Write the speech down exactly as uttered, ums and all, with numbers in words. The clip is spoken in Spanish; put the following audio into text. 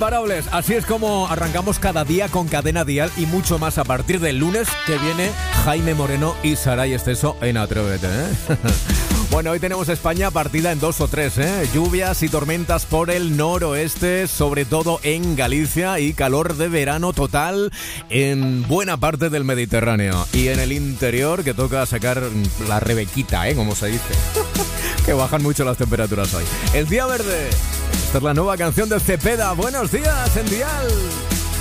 imparables. Así es como arrancamos cada día con Cadena Dial y mucho más a partir del lunes que viene Jaime Moreno y Saray Esteso en Atrévete, ¿eh? Bueno, hoy tenemos España partida en dos o tres, ¿eh? Lluvias y tormentas por el noroeste, sobre todo en Galicia, y calor de verano total en buena parte del Mediterráneo. Y en el interior, que toca sacar la rebequita, ¿eh? Como se dice. Que bajan mucho las temperaturas hoy. El Día Verde. Esta es la nueva canción de Cepeda. Buenos días en Dial.